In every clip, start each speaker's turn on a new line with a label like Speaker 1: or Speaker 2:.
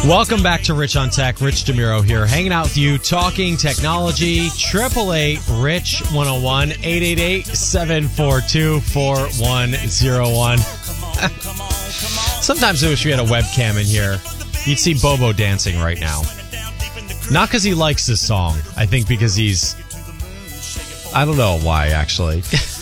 Speaker 1: Welcome back to Rich on Tech. Rich DeMuro here, hanging out with you, talking technology. 888-RICH-101, 888-742-4101. Sometimes I wish we had a webcam in here. You'd see Bobo dancing right now. Not because he likes this song. I think because he's... I don't know why, actually.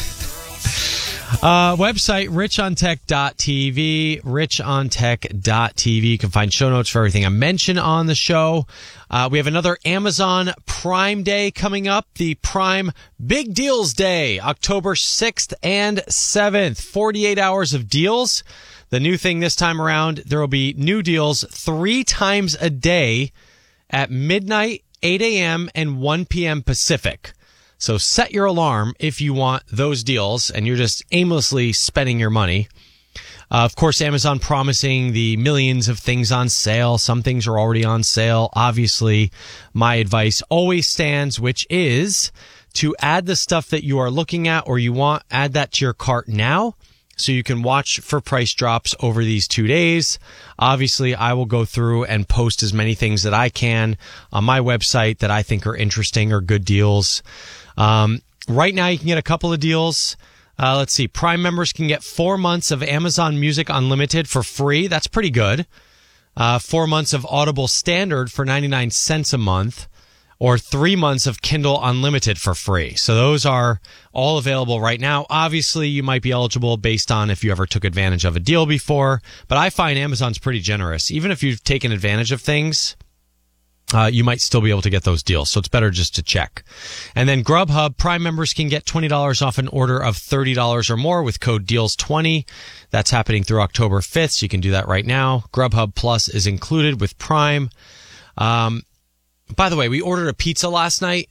Speaker 1: Website, richontech.tv, richontech.tv. You can find show notes for everything I mention on the show. We have another Amazon Prime Day coming up, the Prime Big Deals Day, October 6th and 7th. 48 hours of deals. The new thing this time around, there will be new deals 3 times a day at midnight, 8 a.m., and 1 p.m. Pacific. So set your alarm if you want those deals and you're just aimlessly spending your money. Of course, Amazon promising the millions of things on sale. Some things are already on sale. Obviously, my advice always stands, which is to add the stuff that you are looking at or you want, add that to your cart now so you can watch for price drops over these 2 days. Obviously, I will go through and post as many things that I can on my website that I think are interesting or good deals. Right now you can get a couple of deals. Let's see. Prime members can get 4 months of Amazon Music Unlimited for free. That's pretty good. 4 months of Audible Standard for 99 cents a month, or 3 months of Kindle Unlimited for free. So those are all available right now. Obviously, you might be eligible based on if you ever took advantage of a deal before, but I find Amazon's pretty generous. Even if you've taken advantage of things, you might still be able to get those deals. So it's better just to check. And then Grubhub, Prime members can get $20 off an order of $30 or more with code DEALS20. That's happening through October 5th. So you can do that right now. Grubhub Plus is included with Prime. By the way, we ordered a pizza last night.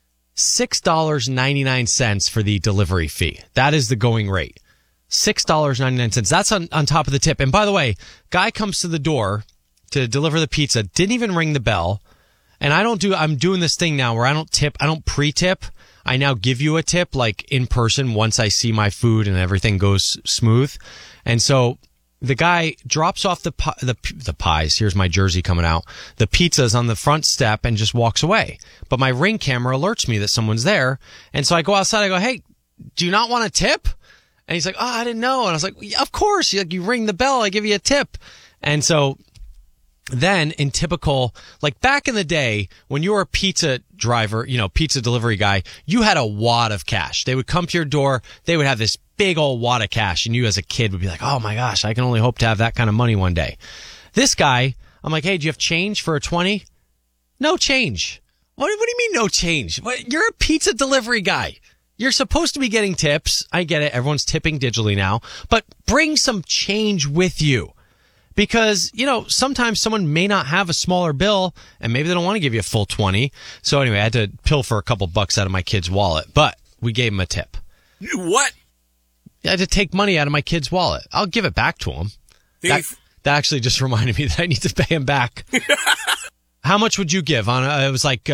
Speaker 1: $6.99 for the delivery fee. That is the going rate. $6.99. That's on top of the tip. And by the way, guy comes to the door to deliver the pizza, didn't even ring the bell. And I'm doing this thing now where I don't tip, I don't pre-tip. I now give you a tip, like in person, once I see my food and everything goes smooth. And so the guy drops off the pies. Here's my jersey coming out. The pizza's on the front step and just walks away. But my Ring camera alerts me that someone's there. And so I go outside, I go, hey, do you not want a tip? And he's like, oh, I didn't know. And I was like, yeah, of course. You ring the bell, I give you a tip. And so then in typical, like back in the day when you were a pizza driver, pizza delivery guy, you had a wad of cash. They would come to your door. They would have this big old wad of cash. And you as a kid would be like, oh my gosh, I can only hope to have that kind of money one day. This guy, I'm like, hey, do you have change for a 20? No change. What do you mean no change? You're a pizza delivery guy. You're supposed to be getting tips. I get it. Everyone's tipping digitally now, but bring some change with you. Because, sometimes someone may not have a smaller bill and maybe they don't want to give you a full 20. So anyway, I had to pilfer a couple bucks out of my kid's wallet, but we gave him a tip.
Speaker 2: What?
Speaker 1: I had to take money out of my kid's wallet. I'll give it back to him.
Speaker 2: Thief.
Speaker 1: That actually just reminded me that I need to pay him back. How much would you give on it was like,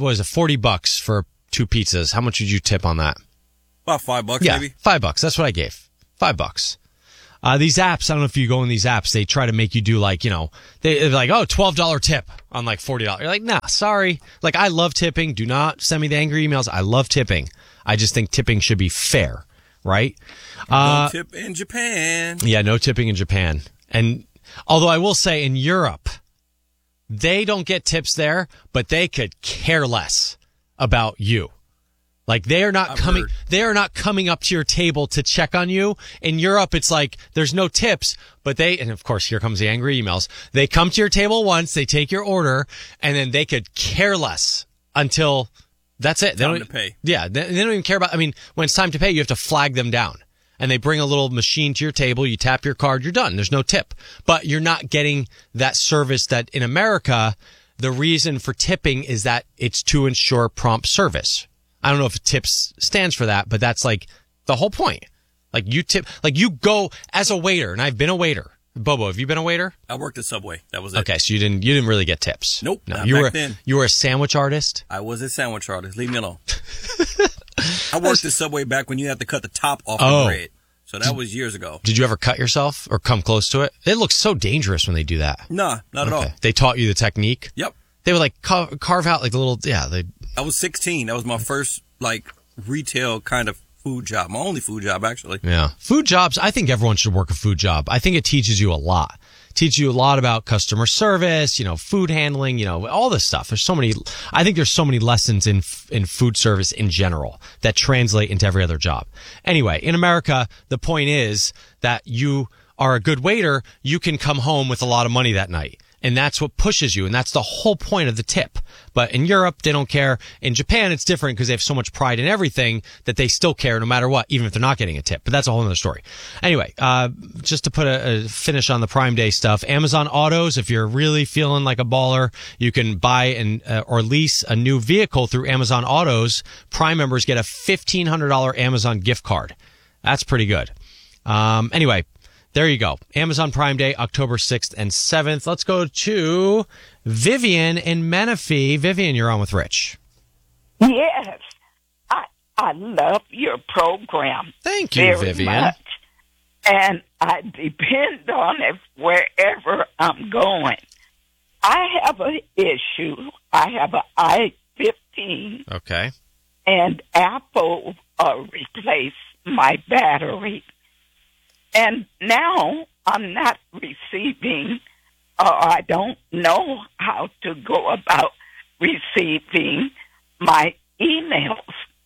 Speaker 1: $40 for 2 pizzas. How much would you tip on that?
Speaker 2: About $5 maybe.
Speaker 1: $5. That's what I gave. $5. These apps, I don't know if you go in these apps, they try to make you do like, they're like, oh, $12 tip on like $40. You're like, nah, sorry. Like, I love tipping. Do not send me the angry emails. I love tipping. I just think tipping should be fair, right?
Speaker 2: No tip in Japan.
Speaker 1: Yeah, no tipping in Japan. And although I will say in Europe, they don't get tips there, but they could care less about you. Like they are not coming up to your table to check on you. In Europe, it's like there's no tips, but and of course, here comes the angry emails. They come to your table once, they take your order, and then they could care less until that's it. They don't
Speaker 2: to pay.
Speaker 1: Yeah, they don't even care about. I mean, when it's time to pay, you have to flag them down, and they bring a little machine to your table. You tap your card, you're done. There's no tip, but you're not getting that service that in America. The reason for tipping is that it's to ensure prompt service. I don't know if tips stands for that, but that's like the whole point. Like you tip, like you go as a waiter, and I've been a waiter. Bobo, have you been a waiter?
Speaker 2: I worked at Subway. That was it.
Speaker 1: Okay, so you didn't really get tips.
Speaker 2: Nope.
Speaker 1: No,
Speaker 2: not
Speaker 1: you
Speaker 2: back
Speaker 1: were
Speaker 2: then.
Speaker 1: You were a sandwich artist?
Speaker 2: I was a sandwich artist. Leave me alone. I worked at Subway back when you had to cut the top off the bread. So that was years ago.
Speaker 1: Did you ever cut yourself or come close to it? It looks so dangerous when they do that.
Speaker 2: Nah, not at all.
Speaker 1: They taught you the technique?
Speaker 2: Yep.
Speaker 1: They would like carve out like the little,
Speaker 2: I was 16. That was my first like retail kind of food job. My only food job, actually.
Speaker 1: Yeah. Food jobs, I think everyone should work a food job. I think it teaches you a lot. Teach you a lot about customer service, food handling, all this stuff. I think there's so many lessons in food service in general that translate into every other job. Anyway, in America, the point is that you are a good waiter, you can come home with a lot of money that night. And that's what pushes you. And that's the whole point of the tip. But in Europe, they don't care. In Japan, it's different because they have so much pride in everything that they still care no matter what, even if they're not getting a tip. But that's a whole other story. Anyway, just to put a finish on the Prime Day stuff, Amazon Autos, if you're really feeling like a baller, you can buy or lease a new vehicle through Amazon Autos. Prime members get a $1,500 Amazon gift card. That's pretty good. Anyway. There you go. Amazon Prime Day, October 6th and 7th. Let's go to Vivian in Menifee. Vivian, you're on with Rich.
Speaker 3: Yes. I love your program.
Speaker 1: Thank you,
Speaker 3: very
Speaker 1: Vivian.
Speaker 3: Much. And I depend on it wherever I'm going. I have an issue. I have an i15.
Speaker 1: Okay.
Speaker 3: And Apple replaced my battery. And now I'm not receiving, I don't know how to go about receiving my emails.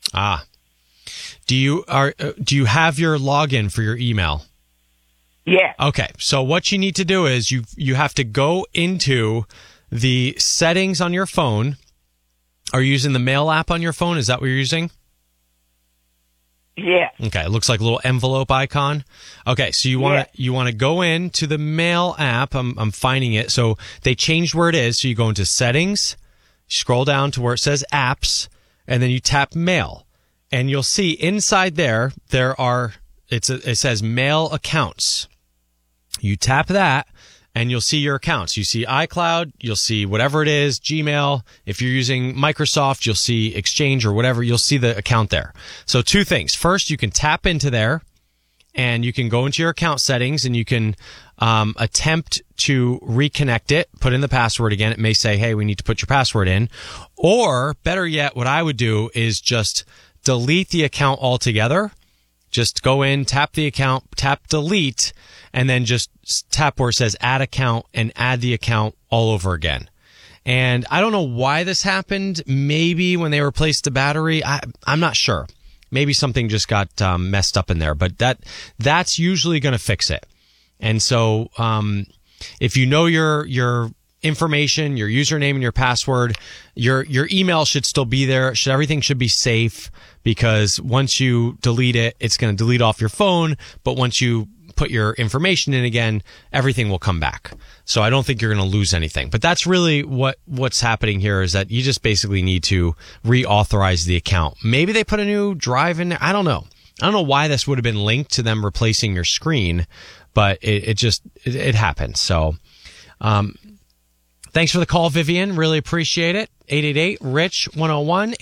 Speaker 1: Do you have your login for your email?
Speaker 3: Yeah.
Speaker 1: Okay. So what you need to do is you have to go into the settings on your phone. Are you using the Mail app on your phone? Is that what you're using?
Speaker 3: Yeah.
Speaker 1: Okay, it looks like a little envelope icon. Okay, so you want to go into the Mail app. I'm finding it. So they changed where it is. So you go into settings, scroll down to where it says apps, and then you tap Mail, and you'll see inside there it says Mail accounts. You tap that, and you'll see your accounts. You see iCloud, you'll see whatever it is, Gmail. If you're using Microsoft, you'll see Exchange or whatever. You'll see the account there. So two things. First, you can tap into there, and you can go into your account settings, and you can attempt to reconnect it, put in the password again. It may say, hey, we need to put your password in. Or, better yet, what I would do is just delete the account altogether. Just go in, tap the account, tap delete, and then just tap where it says add account and add the account all over again. And I don't know why this happened. Maybe when they replaced the battery, I'm not sure. Maybe something just got messed up in there, but that's usually going to fix it. And so if you know your information, your username and your password, your email should still be there. Everything should be safe, because once you delete it, it's going to delete off your phone. But once you put your information in again, everything will come back. So I don't think you're going to lose anything. But that's really what's happening here, is that you just basically need to reauthorize the account. Maybe they put a new drive in there. I don't know. I don't know why this would have been linked to them replacing your screen, but it happened. So, thanks for the call, Vivian. Really appreciate it. 888-RICH-101,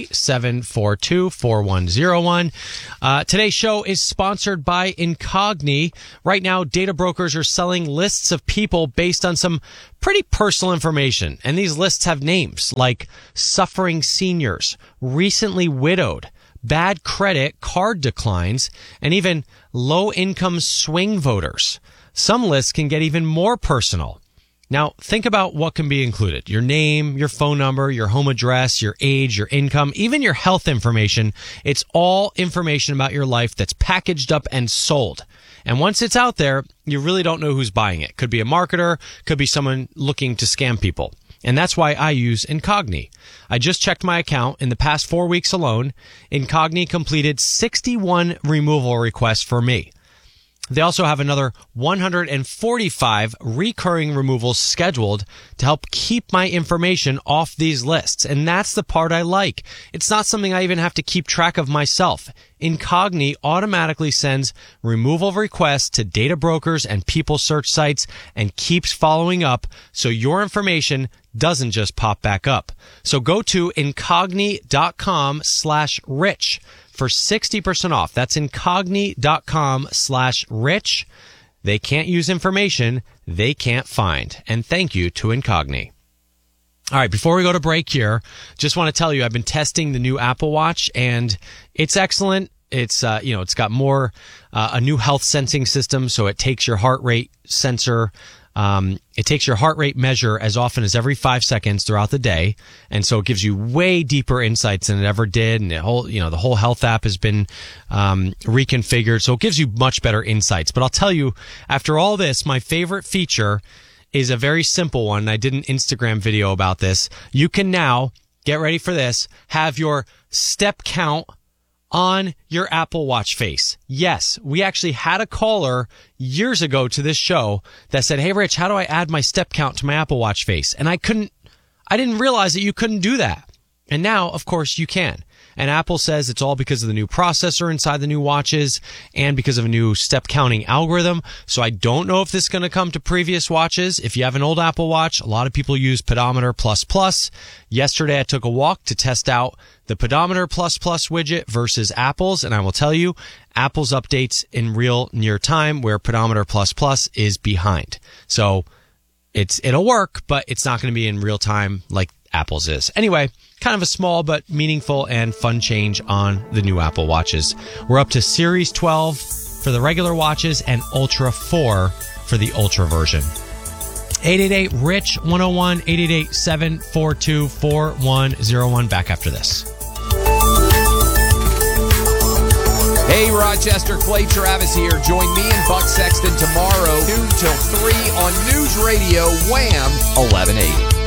Speaker 1: 888-742-4101. Today's show is sponsored by Incogni. Right now, data brokers are selling lists of people based on some pretty personal information. And these lists have names like suffering seniors, recently widowed, bad credit, card declines, and even low-income swing voters. Some lists can get even more personal. Now, think about what can be included. Your name, your phone number, your home address, your age, your income, even your health information. It's all information about your life that's packaged up and sold. And once it's out there, you really don't know who's buying it. Could be a marketer, could be someone looking to scam people. And that's why I use Incogni. I just checked my account. In the past 4 weeks alone, Incogni completed 61 removal requests for me. They also have another 145 recurring removals scheduled to help keep my information off these lists. And that's the part I like. It's not something I even have to keep track of myself. Incogni automatically sends removal requests to data brokers and people search sites and keeps following up, so your information doesn't just pop back up. So go to incogni.com/rich for 60% off. That's Incogni.com/rich. They can't use information they can't find. And thank you to Incogni. All right, before we go to break here, just want to tell you I've been testing the new Apple Watch, and it's excellent. It's it's got more a new health sensing system, so it takes your heart rate sensor. It takes your heart rate measure as often as every 5 seconds throughout the day, and so it gives you way deeper insights than it ever did. And the whole health app has been reconfigured, so it gives you much better insights. But I'll tell you, after all this, my favorite feature is a very simple one. I did an Instagram video about this. You can now, get ready for this, have your step count on your Apple Watch face. Yes, we actually had a caller years ago to this show that said, "Hey, Rich, how do I add my step count to my Apple Watch face?" And I didn't realize that you couldn't do that. And now, of course, you can. And Apple says it's all because of the new processor inside the new watches and because of a new step counting algorithm. So I don't know if this is going to come to previous watches. If you have an old Apple Watch, a lot of people use Pedometer Plus. Yesterday, I took a walk to test out the Pedometer Plus widget versus Apple's. And I will tell you, Apple's updates in real near time, where Pedometer Plus is behind. So it'll work, but it's not going to be in real time like Apple's is. Anyway, kind of a small but meaningful and fun change on the new Apple Watches. We're up to Series 12 for the regular watches and Ultra 4 for the Ultra version. 888-RICH-101, 888-742-4101. Back after this.
Speaker 4: Hey, Rochester, Clay Travis here. Join me and Buck Sexton tomorrow, 2 till 3 on News Radio Wham 1180.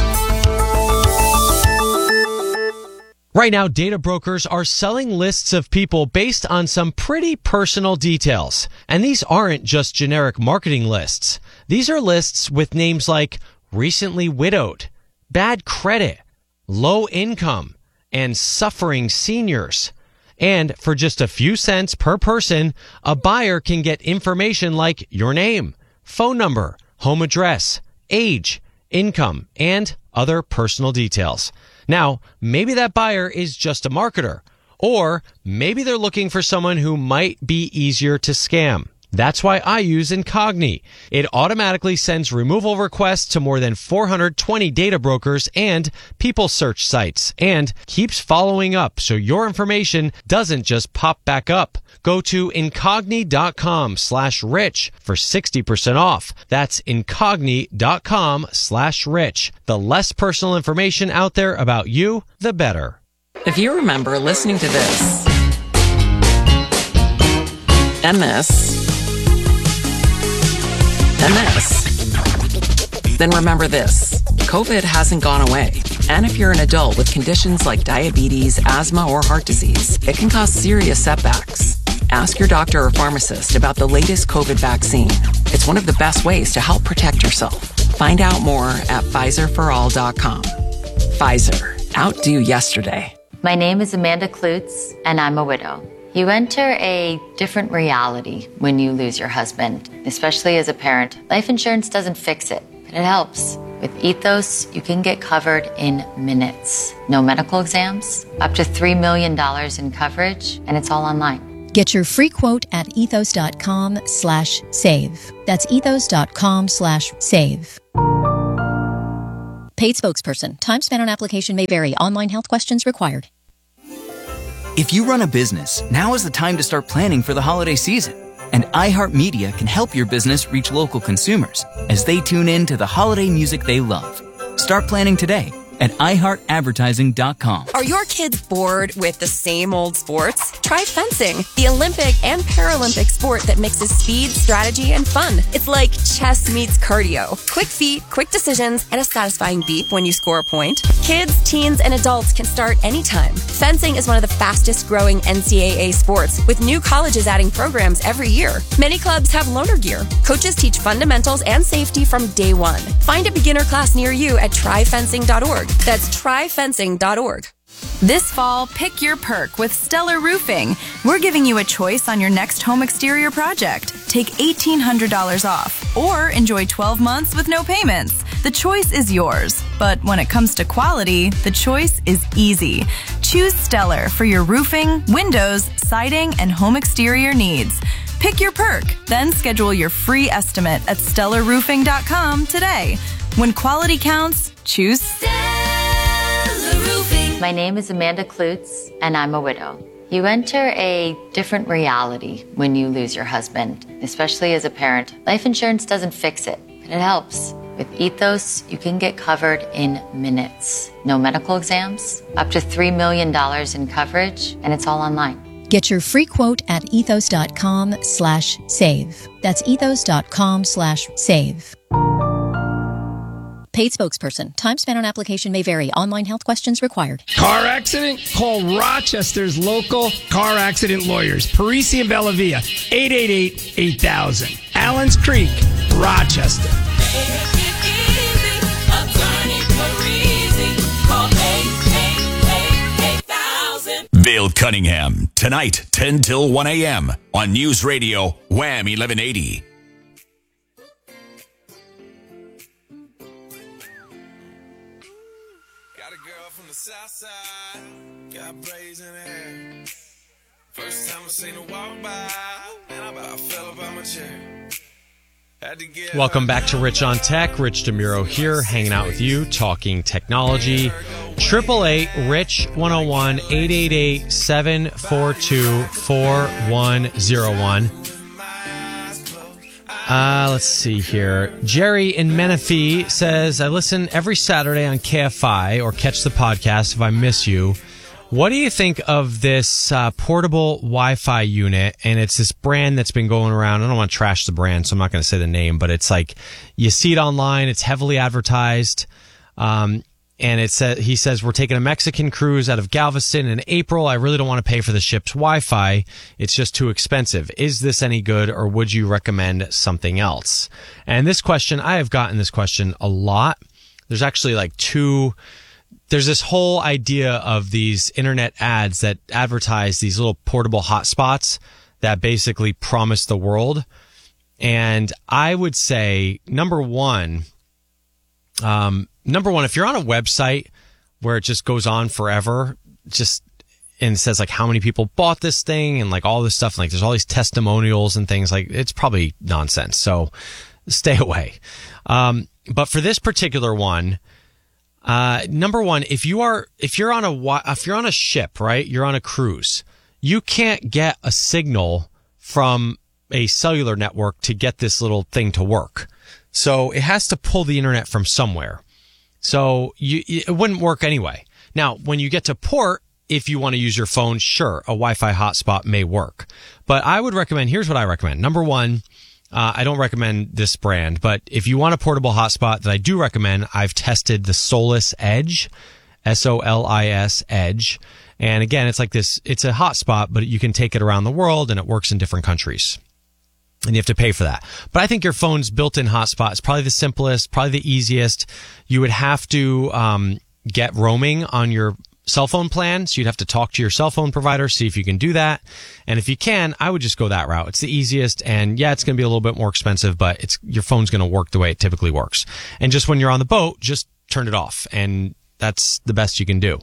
Speaker 1: Right now, data brokers are selling lists of people based on some pretty personal details. And these aren't just generic marketing lists. These are lists with names like recently widowed, bad credit, low income, and suffering seniors. And for just a few cents per person, a buyer can get information like your name, phone number, home address, age, income, and other personal details. Now, maybe that buyer is just a marketer, or maybe they're looking for someone who might be easier to scam. That's why I use Incogni. It automatically sends removal requests to more than 420 data brokers and people search sites, and keeps following up so your information doesn't just pop back up. Go to Incogni.com/rich for 60% off. That's Incogni.com/rich. The less personal information out there about you, the better.
Speaker 5: If you remember listening to this, and this, and this, then remember this. COVID hasn't gone away. And if you're an adult with conditions like diabetes, asthma, or heart disease, it can cause serious setbacks. Ask your doctor or pharmacist about the latest COVID vaccine. It's one of the best ways to help protect yourself. Find out more at PfizerForAll.com. Pfizer. Outdo yesterday.
Speaker 6: My name is Amanda Klutz, and I'm a widow. You enter a different reality when you lose your husband, especially as a parent. Life insurance doesn't fix it, but it helps. With Ethos, you can get covered in minutes. No medical exams, up to $3 million in coverage, and it's all online.
Speaker 7: Get your free quote at ethos.com/save. That's ethos.com/save. Paid spokesperson. Time spent on application may vary. Online health questions required.
Speaker 8: If you run a business, now is the time to start planning for the holiday season. And iHeartMedia can help your business reach local consumers as they tune in to the holiday music they love. Start planning today at iHeartAdvertising.com.
Speaker 9: Are your kids bored with the same old sports? Try fencing, the Olympic and Paralympic sport that mixes speed, strategy, and fun. It's like chess meets cardio. Quick feet, quick decisions, and a satisfying beep when you score a point. Kids, teens, and adults can start anytime. Fencing is one of the fastest growing NCAA sports, with new colleges adding programs every year. Many clubs have loaner gear. Coaches teach fundamentals and safety from day one. Find a beginner class near you at tryfencing.org. That's tryfencing.org.
Speaker 10: This fall, pick your perk with Stellar Roofing. We're giving you a choice on your next home exterior project. Take $1,800 off or enjoy 12 months with no payments. The choice is yours. But when it comes to quality, the choice is easy. Choose Stellar for your roofing, windows, siding, and home exterior needs. Pick your perk, then schedule your free estimate at stellarroofing.com today. When quality counts, choose Stellar Roofing.
Speaker 6: My name is Amanda Klutz, and I'm a widow. You enter a different reality when you lose your husband, especially as a parent. Life insurance doesn't fix it, but it helps. With Ethos, you can get covered in minutes. No medical exams, up to $3 million in coverage, and it's all online.
Speaker 7: Get your free quote at ethos.com/save. That's ethos.com/save. Paid spokesperson. Time spent on application may vary. Online health questions required.
Speaker 11: Car accident? Call Rochester's local car accident lawyers. Parisi and Bellavia. 888-8000. Allens Creek, Rochester.
Speaker 12: Vale Cunningham, tonight, 10 till 1 a.m. on News Radio, Wham 1180.
Speaker 13: Got a girl from the south side, got braids in her hair. First time I seen her walk by, and I about fell up on my chair.
Speaker 1: Welcome back to Rich on Tech. Rich DeMuro here, hanging out with you, talking technology. 888-RICH-101, 888-742-4101. Let's see here. Jerry in Menifee says, I listen every Saturday on KFI or catch the podcast if I miss you. What do you think of this portable Wi-Fi unit? And it's this brand that's been going around. I don't want to trash the brand, so I'm not going to say the name, but it's like you see it online. It's heavily advertised. And he says, we're taking a Mexican cruise out of Galveston in April. I really don't want to pay for the ship's Wi-Fi. It's just too expensive. Is this any good, or would you recommend something else? And this question, I have gotten this question a lot. There's actually there's this whole idea of these internet ads that advertise these little portable hotspots that basically promise the world. And I would say, number one, if you're on a website where it just goes on forever, and it says like how many people bought this thing and like all this stuff, like there's all these testimonials and things, like it's probably nonsense. So stay away. But for this particular one, number one, if you're on a ship, right? You're on a cruise. You can't get a signal from a cellular network to get this little thing to work. So it has to pull the internet from somewhere. So it wouldn't work anyway. Now, when you get to port, if you want to use your phone, sure, a Wi-Fi hotspot may work. But I would recommend, here's what I recommend. Number one, I don't recommend this brand, but if you want a portable hotspot that I do recommend, I've tested the Solis Edge, Solis Edge. And again, it's like this, it's a hotspot, but you can take it around the world and it works in different countries. And you have to pay for that. But I think your phone's built-in hotspot is probably the simplest, probably the easiest. You would have to get roaming on your cell phone plan. So you'd have to talk to your cell phone provider, see if you can do that. And if you can, I would just go that route. It's the easiest. And yeah, it's going to be a little bit more expensive, but your phone's going to work the way it typically works. And just when you're on the boat, just turn it off. And that's the best you can do.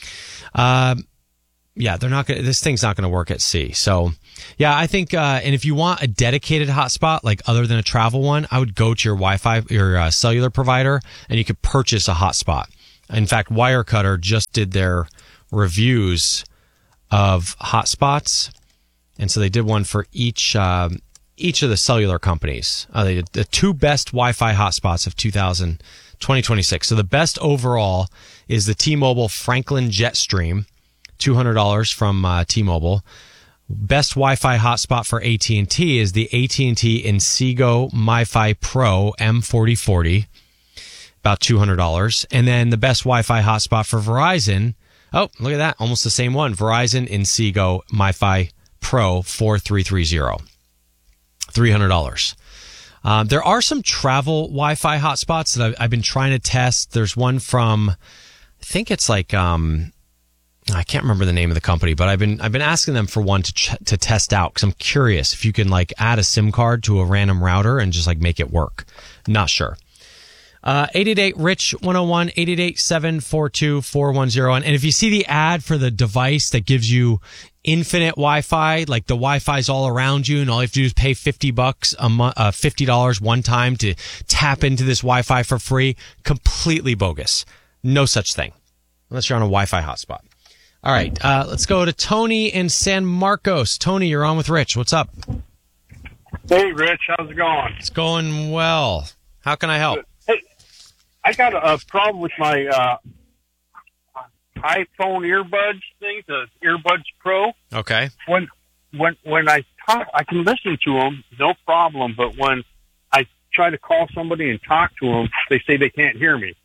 Speaker 1: Yeah, this thing's not going to work at sea. So yeah, I think, and if you want a dedicated hotspot, like other than a travel one, I would go to your Wi-Fi, your cellular provider, and you could purchase a hotspot. In fact, Wirecutter just did their reviews of hotspots. And so they did one for each of the cellular companies. They did the 2 best Wi-Fi hotspots of 2026. So the best overall is the T-Mobile Franklin Jetstream, $200 from T-Mobile. Best Wi-Fi hotspot for AT&T is the AT&T Inseego MiFi Pro M4040, about $200. And then the best Wi-Fi hotspot for Verizon, oh, look at that, almost the same one, Verizon Inseego MiFi Pro 4330, $300. There are some travel Wi-Fi hotspots that I've been trying to test. There's one from, I think it's like, I can't remember the name of the company, but I've been asking them for one to test out because I'm curious if you can like add a SIM card to a random router and just like make it work. Not sure. 888-RICH-101, 888-742-4101. And if you see the ad for the device that gives you infinite Wi-Fi, like the Wi-Fi's all around you and all you have to do is pay $50 a month, $50 one time to tap into this Wi-Fi for free, completely bogus. No such thing. Unless you're on a Wi-Fi hotspot. All right, let's go to Tony in San Marcos. Tony, you're on with Rich. What's up?
Speaker 14: Hey, Rich. How's it going?
Speaker 1: It's going well. How can I help?
Speaker 14: Hey, I got a problem with my iPhone earbuds thing, the Earbuds Pro.
Speaker 1: Okay.
Speaker 14: When I talk, I can listen to them, no problem. But when I try to call somebody and talk to them, they say they can't hear me.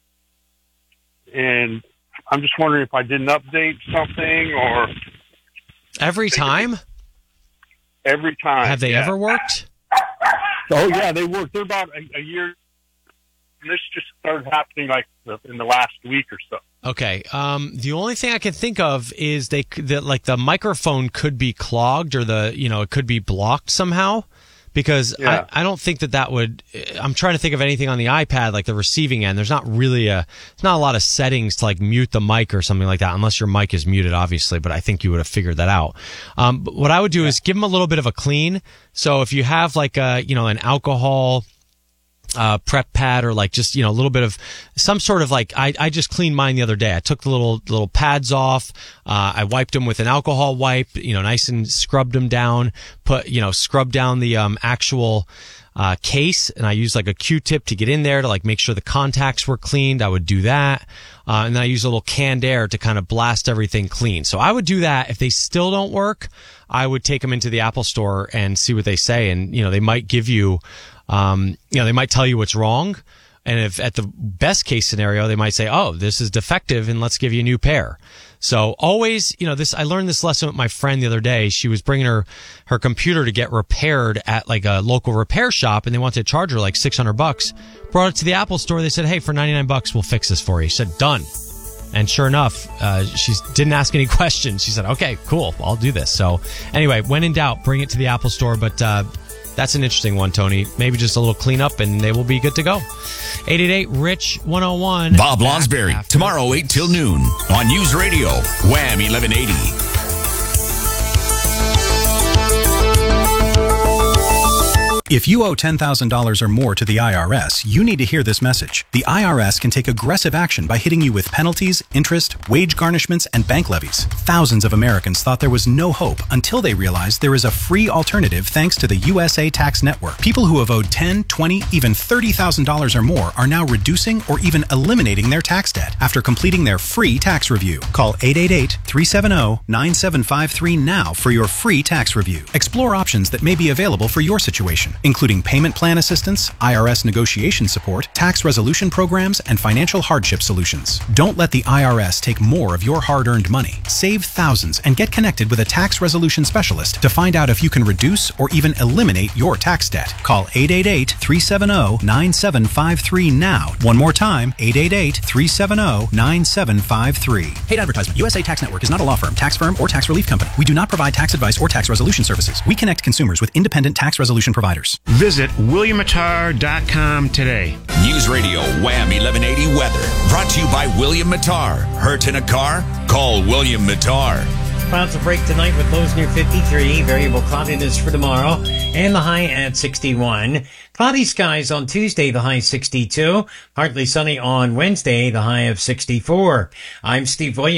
Speaker 14: And I'm just wondering if I didn't update something or...
Speaker 1: Every time?
Speaker 14: Every time.
Speaker 1: Have they ever worked?
Speaker 14: Oh, yeah, they work. They're about a year. This just started happening like in the last week or so.
Speaker 1: Okay. The only thing I can think of is like the microphone could be clogged or it could be blocked somehow. Because I don't think that would. I'm trying to think of anything on the iPad, like the receiving end. There's not a lot of settings to like mute the mic or something like that, unless your mic is muted, obviously. But I think you would have figured that out. But what I would do is give them a little bit of a clean. So if you have like an alcohol prep pad or like just a little bit of some sort of like I just cleaned mine the other day. I took the little pads off. I wiped them with an alcohol wipe, nice and scrubbed them down. Scrubbed down the actual case, and I used like a Q-tip to get in there to like make sure the contacts were cleaned. I would do that, and then I use a little canned air to kind of blast everything clean. So I would do that. If they still don't work, I would take them into the Apple Store and see what they say, and they might give you. They might tell you what's wrong. And if at the best case scenario, they might say, oh, this is defective and let's give you a new pair. So always, I learned this lesson with my friend the other day. She was bringing her computer to get repaired at like a local repair shop and they wanted to charge her like $600. Brought it to the Apple Store. They said, hey, for $99, we'll fix this for you. She said, done. And sure enough, she didn't ask any questions. She said, okay, cool, I'll do this. So anyway, when in doubt, bring it to the Apple Store. But, that's an interesting one, Tony. Maybe just a little cleanup and they will be good to go. 888-RICH-101.
Speaker 12: Bob Lonsberry, tomorrow 8 till noon on News Radio, Wham 1180.
Speaker 15: If you owe $10,000 or more to the IRS, you need to hear this message. The IRS can take aggressive action by hitting you with penalties, interest, wage garnishments, and bank levies. Thousands of Americans thought there was no hope until they realized there is a free alternative thanks to the USA Tax Network. People who have owed $10,000, $20,000, even $30,000 or more are now reducing or even eliminating their tax debt after completing their free tax review. Call 888-370-9753 now for your free tax review. Explore options that may be available for your situation, including payment plan assistance, IRS negotiation support, tax resolution programs, and financial hardship solutions. Don't let the IRS take more of your hard-earned money. Save thousands and get connected with a tax resolution specialist to find out if you can reduce or even eliminate your tax debt. Call 888-370-9753 now. One more time, 888-370-9753. Paid advertisement. USA Tax Network is not a law firm, tax firm, or tax relief company. We do not provide tax advice or tax resolution services. We connect consumers with independent tax resolution providers.
Speaker 11: Visit WilliamMattar.com today.
Speaker 12: News Radio Wham 1180 weather. Brought to you by William Mattar. Hurt in a car? Call William Mattar.
Speaker 16: Clouds will break tonight with lows near 53. Variable cloudiness for tomorrow and the high at 61. Cloudy skies on Tuesday, the high 62. Partly sunny on Wednesday, the high of 64. I'm Steve Williams.